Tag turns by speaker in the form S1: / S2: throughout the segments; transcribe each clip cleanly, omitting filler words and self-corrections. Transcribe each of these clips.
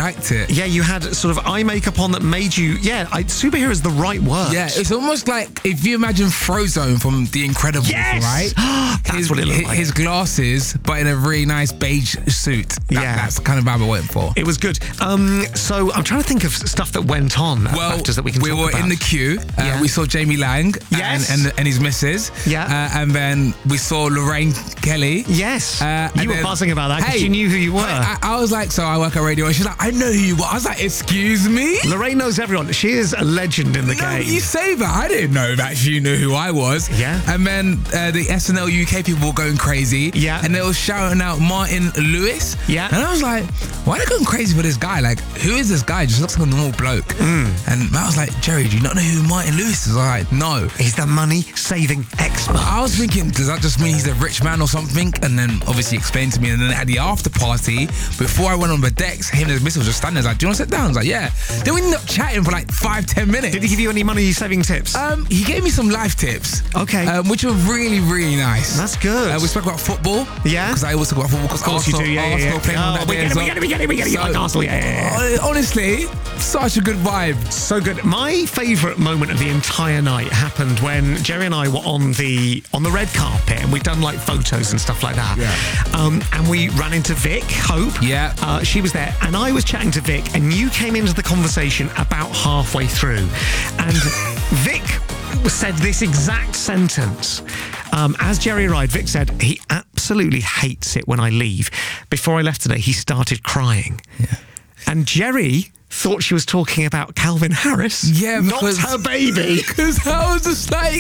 S1: liked it.
S2: Yeah, you had sort of eye makeup on that made you... Yeah, superhero is the right word.
S1: Yeah, it's almost like if you imagine Frozone from The Incredibles,
S2: Yes!
S1: right?
S2: That's what it looked like.
S1: His glasses, but in a really nice beige suit. That's the kind of vibe I went for.
S2: It was good. So I'm trying to think of stuff that went on at BAFTAs that we can talk about.
S1: We were in the queue. We saw Jamie Lang and his missus.
S2: Yeah.
S1: And then we saw Lorraine Kelly.
S2: Yes. You were buzzing about that because
S1: Hey,
S2: you knew who you were.
S1: I was like, so I work at radio. And she's like, I know who you are. I was like, excuse me?
S2: Lorraine knows everyone. She is a legend in the game.
S1: You say that. I didn't know that she knew who I was.
S2: Yeah.
S1: And then the SNL UK people were going crazy.
S2: Yeah.
S1: And they were shouting out Martin Lewis.
S2: Yeah.
S1: And I was like, why are they going crazy for this guy? Like, who is this guy? Just looks like a normal bloke. And Matt was like, Jerry, do you not know who Martin Lewis is? I was like, no.
S2: He's the money-saving expert.
S1: I was thinking, does that just mean he's a rich man or something? And then obviously explained to me. And then at the after party, before I went on the decks, him and his missus were just standing there like, do you want to sit down? I was like, yeah. Then we ended up chatting for like 5-10 minutes.
S2: Did he give you any money-saving tips?
S1: He gave me some life tips.
S2: Okay.
S1: Which were really, really nice.
S2: That's good.
S1: We spoke about football.
S2: Yeah.
S1: Because I always talk about football. Because Arsenal,
S2: you do.
S1: Arsenal playing on that
S2: we
S1: day.
S2: get it. You like Arsenal. Yeah.
S1: Honestly, such a good vibe.
S2: So good. My favourite moment of the entire night happened when Jerry and I were on the red carpet and we'd done like photos and stuff like that.
S1: Yeah.
S2: And we ran into Vic Hope.
S1: Yeah.
S2: She was there and I was chatting to Vic and you came into the conversation about halfway through. And Vic said this exact sentence. As Jerry arrived, Vic said, he absolutely hates it when I leave. Before I left today, he started crying.
S1: Yeah.
S2: And Jerry thought she was talking about Calvin Harris.
S1: Yeah,
S2: not her baby.
S1: Because I was just like,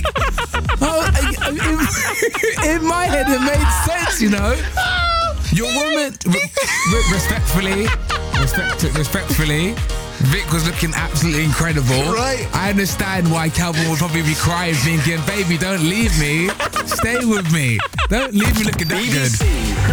S1: in my head, it made sense, you know. Your woman, respectfully, Vic was looking absolutely incredible.
S2: Right.
S1: I understand why Calvin would probably be crying, thinking, baby, don't leave me. Stay with me. Don't leave me looking that good.